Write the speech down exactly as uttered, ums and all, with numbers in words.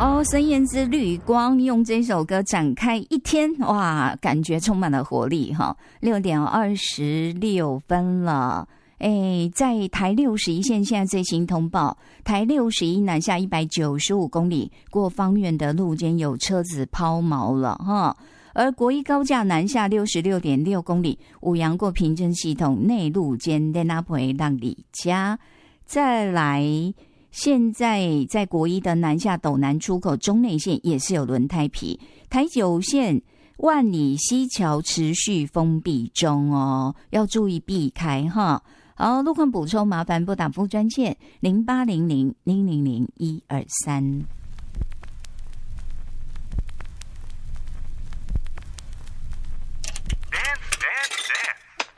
哦，孙燕姿《绿光》用这首歌展开一天，哇，感觉充满了活力哈。六点二十六分了，哎，在台六十一线现在最新通报，台六十一南下一百九十五公里，过芳苑的路间有车子抛锚了哈。而国一高架南下六十六点六公里，五杨过平镇系统内路间在那培让里家，再来。现在在国一的南下斗南出口中内线也是有轮胎皮，台九线万里溪桥持续封闭中哦，要注意避开哈。好，路况补充麻烦拨打服务专线零八零零零零零一二三。